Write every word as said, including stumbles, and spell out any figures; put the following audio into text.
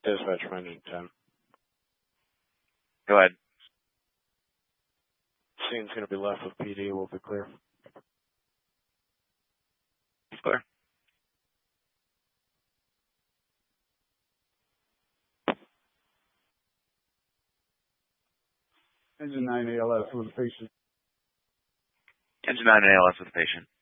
Dispatch from engine ten. Go ahead. Scene's going to be left with P D. We'll be clear. Clear. Engine nine A L S with the patient. Engine nine A L S with the patient.